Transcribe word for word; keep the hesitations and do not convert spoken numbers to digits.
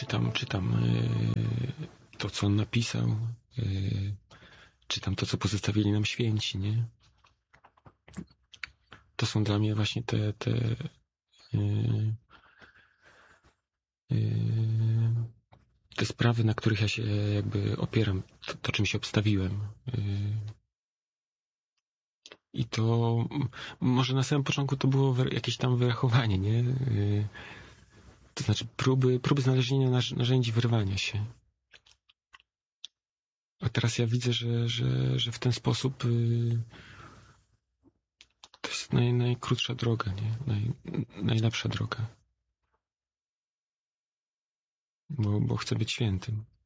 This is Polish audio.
czytam, czytam y, to, co on napisał, y, czytam to, co pozostawili nam święci, nie? To są dla mnie właśnie te, te y, y, te sprawy, na których ja się jakby opieram, to, to czym się obstawiłem. Y, I to może na samym początku to było jakieś tam wyrachowanie, nie? Y, to znaczy próby, próby znalezienia narzędzi wyrwania się. A teraz ja widzę, że, że, że w ten sposób y, to jest naj, najkrótsza droga, nie? Naj, najlepsza droga. Bo, bo chcę być świętym.